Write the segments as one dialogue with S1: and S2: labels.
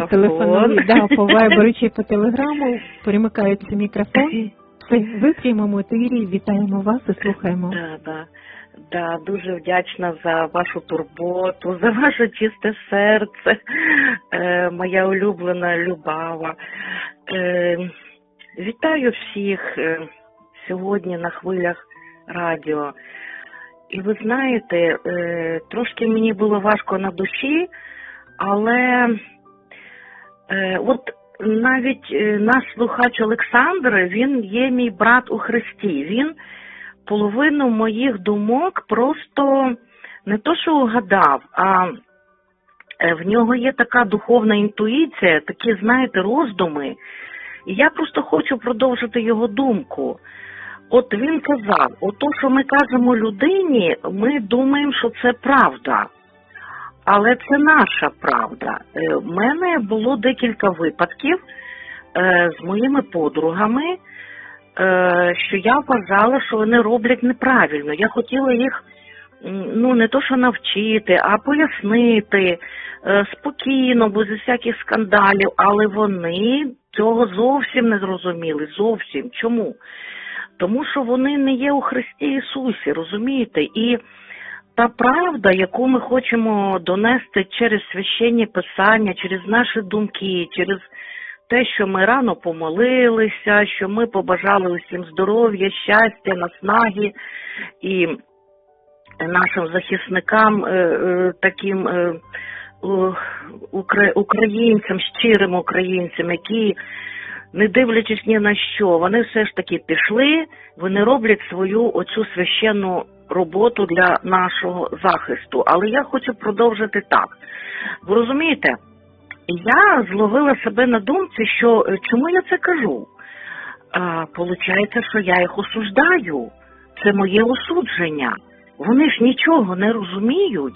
S1: телефонують, да, по вайберу чи по телеграму, перемикається мікрофон. Все, ви в прямому ефірі, вітаємо вас і слухаємо.
S2: Да, дуже вдячна за вашу турботу, за ваше чисте серце, моя улюблена Любава. Вітаю всіх сьогодні на хвилях радіо. І ви знаєте, трошки мені було важко на душі, але от навіть наш слухач Олександр, він є мій брат у Христі. Він половину моїх думок просто не то що угадав, а в нього є така духовна інтуїція, такі, знаєте, роздуми. І я просто хочу продовжити його думку. От він казав, ото, що ми кажемо людині, ми думаємо, що це правда. Але це наша правда. В мене було декілька випадків з моїми подругами, що я вважала, що вони роблять неправильно. Я хотіла їх, не то що навчити, а пояснити спокійно, без всяких скандалів, але вони цього зовсім не зрозуміли, зовсім. Чому? Тому що вони не є у Христі Ісусі, розумієте? І та правда, яку ми хочемо донести через священні писання, через наші думки, через те, що ми рано помолилися, що ми побажали усім здоров'я, щастя, наснаги і нашим захисникам, таким українцям, щирим українцям, які, не дивлячись ні на що, вони все ж таки пішли, вони роблять свою оцю священну роботу для нашого захисту. Але я хочу продовжити так. Ви розумієте, я зловила себе на думці, що чому я це кажу? Получається, що я їх осуждаю. Це моє осудження. Вони ж нічого не розуміють.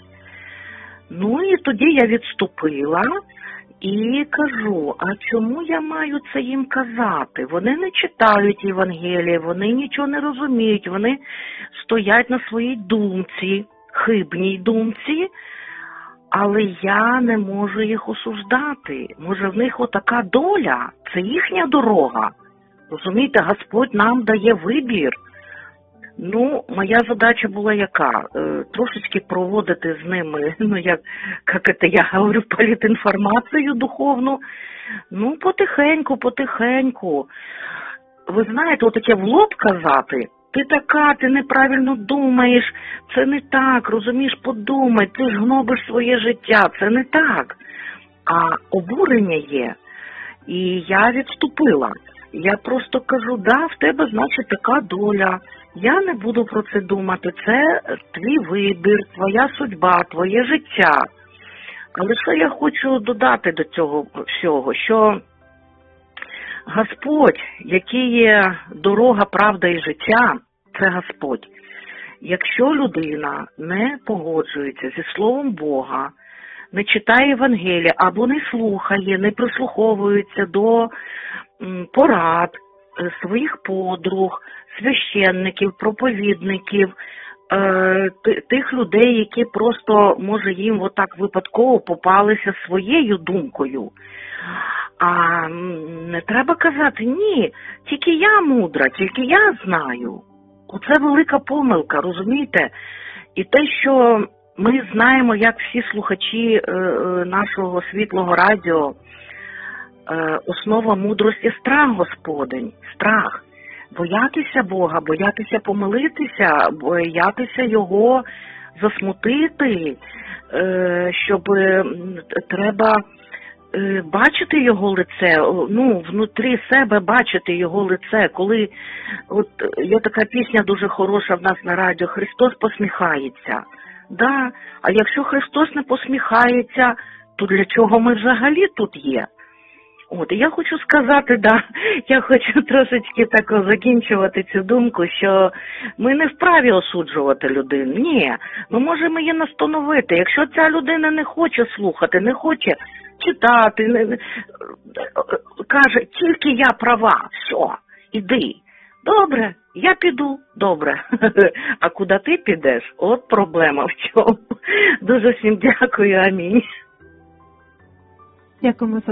S2: Ну і тоді я відступила і кажу, а чому я маю це їм казати? Вони не читають Євангелія, вони нічого не розуміють, вони стоять на своїй думці, хибній думці, але я не можу їх осуждати. Може, в них отака доля, це їхня дорога. Розумієте, Господь нам дає вибір. Ну, моя задача була яка? Трошечки проводити з ними, я говорю, політінформацію духовну. Ну, потихеньку. Ви знаєте, отаке в лоб казати, ти неправильно думаєш, це не так, розумієш, подумай, ти ж гнобиш своє життя, це не так. А обурення є. І я відступила. Я просто кажу, в тебе, значить, така доля. Я не буду про це думати. Це твій вибір, твоя судьба, твоє життя. Але що я хочу додати до цього всього? Що Господь, який є дорога, правда і життя, це Господь. Якщо людина не погоджується зі Словом Бога, не читає Євангелія або не слухає, не прислуховується до порад своїх подруг, священників, проповідників, тих людей, які просто, може, їм отак випадково попалися своєю думкою. А не треба казати, ні, тільки я мудра, тільки я знаю. Оце велика помилка, розумієте? І те, що ми знаємо, як всі слухачі нашого світлого радіо, основа мудрості – страх Господень, страх. Боятися Бога, боятися помилитися, боятися Його засмутити, щоб треба бачити Його лице, внутрі себе бачити Його лице. Коли, от є така пісня дуже хороша в нас на радіо, Христос посміхається. Да, а якщо Христос не посміхається, то для чого ми взагалі тут є? І я хочу сказати, я хочу трошечки так закінчувати цю думку, що ми не вправі осуджувати людину. Ні, ми можемо її настановити. Якщо ця людина не хоче слухати, не хоче читати, каже, тільки я права, все, іди. Добре, я піду, добре. А куди ти підеш? От проблема в чому. Дуже всім дякую, амінь.
S1: Дякуємо за